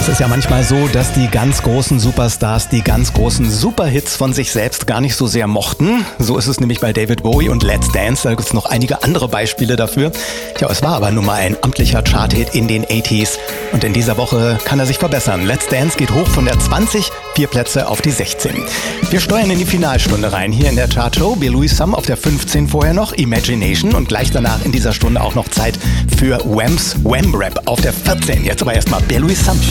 Es ist ja manchmal so, dass die ganz großen Superstars die ganz großen Superhits von sich selbst gar nicht so sehr mochten. So ist es nämlich bei David Bowie und Let's Dance. Da gibt es noch einige andere Beispiele dafür. Tja, es war aber nun mal ein amtlicher Charthit in den 80s. Und in dieser Woche kann er sich verbessern. Let's Dance geht hoch von der 20, 4 Plätze auf die 16. Wir steuern in die Finalstunde rein. Hier in der Chartshow Bill Louis Some auf der 15 vorher noch, Imagination. Und gleich danach in dieser Stunde auch noch Zeit für Whams Wham Rap auf der 14. Jetzt aber erstmal Bill Louis Some.